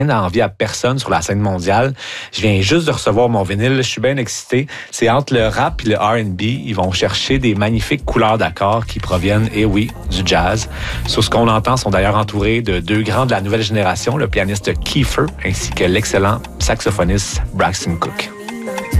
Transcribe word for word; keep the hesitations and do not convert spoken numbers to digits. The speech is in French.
envie à personne sur la scène mondiale. Je viens juste de recevoir mon vinyle. Je suis bien excité. C'est entre le rap et le R and B. Ils vont chercher des magnifiques couleurs d'accords qui proviennent, et oui, du jazz. Sur ce qu'on entend, sont d'ailleurs entourés de deux grands de la nouvelle génération, le pianiste Kiefer ainsi que l'excellent saxophoniste Braxton Cook.